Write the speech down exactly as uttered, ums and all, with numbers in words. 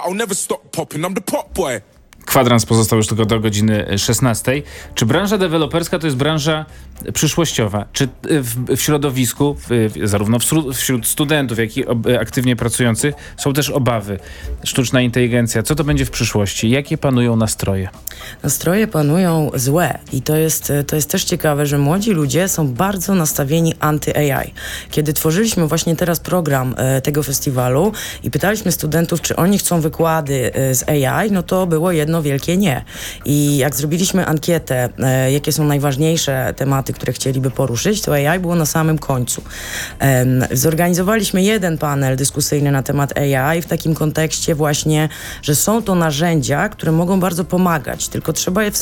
but I'll never stop popping. I'm the pop boy. Kwadrans pozostał już tylko do godziny szesnastej. Czy branża deweloperska to jest branża przyszłościowa? Czy w, w środowisku, w, zarówno wśród, wśród studentów, jak i ob, aktywnie pracujących, są też obawy? Sztuczna inteligencja, co to będzie w przyszłości? Jakie panują nastroje? Nastroje panują złe i to jest, to jest też ciekawe, że młodzi ludzie są bardzo nastawieni anty-A I. Kiedy tworzyliśmy właśnie teraz program e, tego festiwalu i pytaliśmy studentów, czy oni chcą wykłady e, z A I, no to było jedno wielkie nie. I jak zrobiliśmy ankietę, e, jakie są najważniejsze tematy, które chcieliby poruszyć, to A I było na samym końcu. E, zorganizowaliśmy jeden panel dyskusyjny na temat A I w takim kontekście właśnie, że są to narzędzia, które mogą bardzo pomagać, tylko trzeba je w